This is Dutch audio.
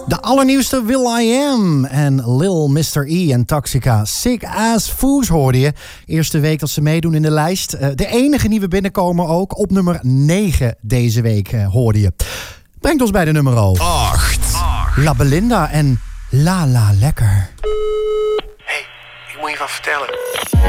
De allernieuwste will.i.am en Lil Mr. E en Toxica. Sick Ass Fools hoorde je. Eerste week dat ze meedoen in de lijst. De enige nieuwe binnenkomer ook. Op nummer 9 deze week hoorde je. Brengt ons bij de nummer 8. La Belinda en La La Lekker. Hey, ik moet je wat vertellen.